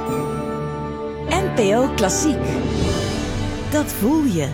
NPO Klassiek. Dat voel je.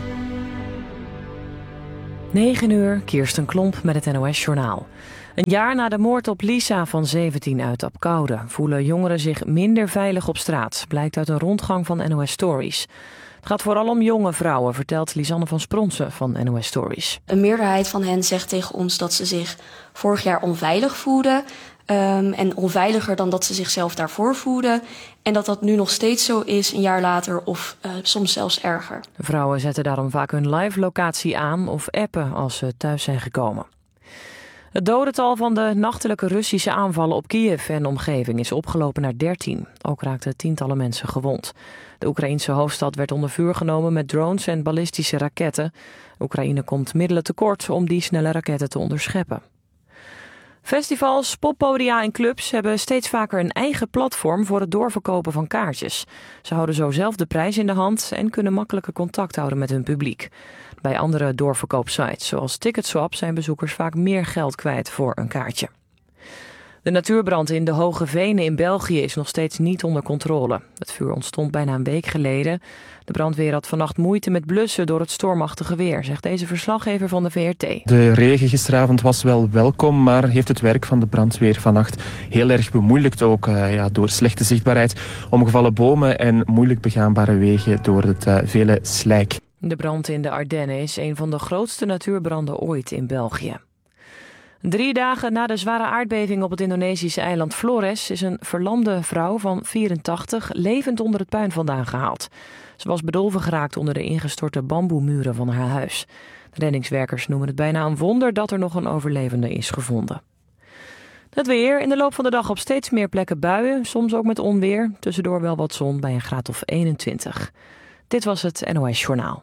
9:00, Kirsten Klomp met het NOS-journaal. Een jaar na de moord op Lisa van 17 uit Apkoude voelen jongeren zich minder veilig op straat, blijkt uit een rondgang van NOS Stories. Het gaat vooral om jonge vrouwen, vertelt Lisanne van Spronsen van NOS Stories. Een meerderheid van hen zegt tegen ons dat ze zich vorig jaar onveilig voelden. En onveiliger dan dat ze zichzelf daarvoor voelden. En dat dat nu nog steeds zo is, een jaar later of soms zelfs erger. De vrouwen zetten daarom vaak hun live-locatie aan of appen als ze thuis zijn gekomen. Het dodental van de nachtelijke Russische aanvallen op Kiev en omgeving is opgelopen naar 13. Ook raakten tientallen mensen gewond. De Oekraïense hoofdstad werd onder vuur genomen met drones en ballistische raketten. Oekraïne komt middelen tekort om die snelle raketten te onderscheppen. Festivals, poppodia en clubs hebben steeds vaker een eigen platform voor het doorverkopen van kaartjes. Ze houden zo zelf de prijs in de hand en kunnen makkelijker contact houden met hun publiek. Bij andere doorverkoopsites, zoals Ticketswap, zijn bezoekers vaak meer geld kwijt voor een kaartje. De natuurbrand in de Hoge Venen in België is nog steeds niet onder controle. Het vuur ontstond bijna een week geleden. De brandweer had vannacht moeite met blussen door het stormachtige weer, zegt deze verslaggever van de VRT. De regen gisteravond was wel welkom, maar heeft het werk van de brandweer vannacht heel erg bemoeilijkt. Ook door slechte zichtbaarheid, omgevallen bomen en moeilijk begaanbare wegen door het vele slijk. De brand in de Ardennen is een van de grootste natuurbranden ooit in België. 3 dagen na de zware aardbeving op het Indonesische eiland Flores is een verlamde vrouw van 84 levend onder het puin vandaan gehaald. Ze was bedolven geraakt onder de ingestorte bamboemuren van haar huis. De reddingswerkers noemen het bijna een wonder dat er nog een overlevende is gevonden. Het weer. In de loop van de dag op steeds meer plekken buien, soms ook met onweer. Tussendoor wel wat zon bij een graad of 21. Dit was het NOS Journaal.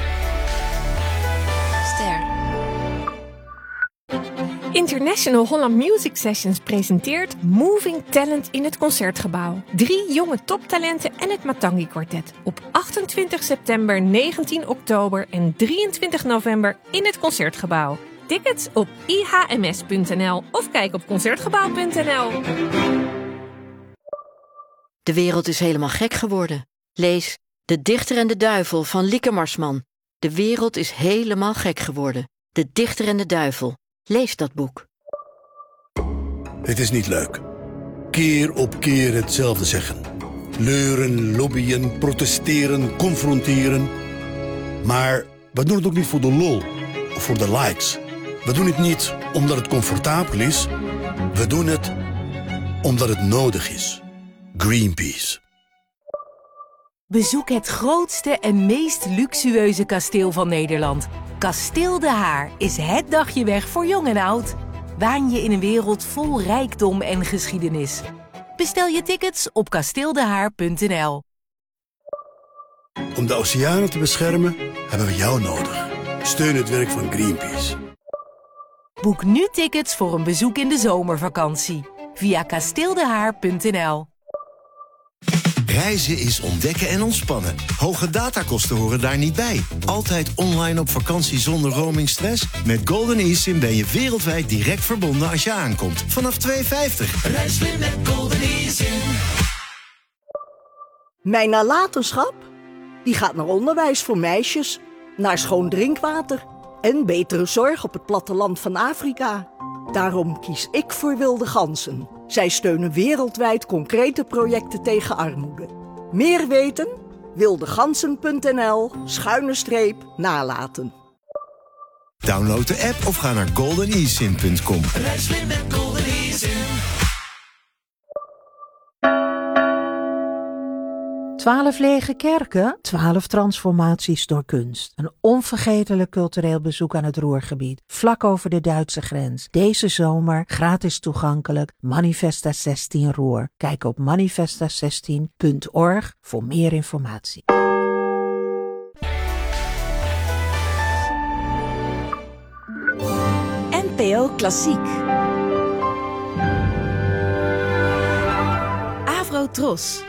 International Holland Music Sessions presenteert Moving Talent in het Concertgebouw. 3 jonge toptalenten en het Matangi Quartet. Op 28 september, 19 oktober en 23 november in het Concertgebouw. Tickets op ihms.nl of kijk op concertgebouw.nl. De wereld is helemaal gek geworden. Lees De Dichter en de Duivel van Lieke Marsman. De wereld is helemaal gek geworden. De Dichter en de Duivel. Lees dat boek. Het is niet leuk. Keer op keer hetzelfde zeggen. Leuren, lobbyen, protesteren, confronteren. Maar we doen het ook niet voor de lol of voor de likes. We doen het niet omdat het comfortabel is. We doen het omdat het nodig is. Greenpeace. Bezoek het grootste en meest luxueuze kasteel van Nederland. Kasteel De Haar is het dagje weg voor jong en oud. Waan je in een wereld vol rijkdom en geschiedenis. Bestel je tickets op kasteeldehaar.nl. Om de oceanen te beschermen hebben we jou nodig. Steun het werk van Greenpeace. Boek nu tickets voor een bezoek in de zomervakantie. Via kasteeldehaar.nl. Reizen is ontdekken en ontspannen. Hoge datakosten horen daar niet bij. Altijd online op vakantie zonder roamingstress? Met Golden eSIM ben je wereldwijd direct verbonden als je aankomt. Vanaf €2,50. Reis slim met Golden eSIM. Mijn nalatenschap? Die gaat naar onderwijs voor meisjes, naar schoon drinkwater en betere zorg op het platteland van Afrika. Daarom kies ik voor Wilde Ganzen. Zij steunen wereldwijd concrete projecten tegen armoede. Meer weten? wildeganzen.nl/nalaten. Download de app of ga naar goldenesim.com. Reis slim met Golden eSIM. 12 lege kerken, 12 transformaties door kunst. Een onvergetelijk cultureel bezoek aan het Ruhrgebied, vlak over de Duitse grens. Deze zomer gratis toegankelijk, Manifesta 16 Ruhr. Kijk op manifesta16.org voor meer informatie. NPO Klassiek. Avro Tros.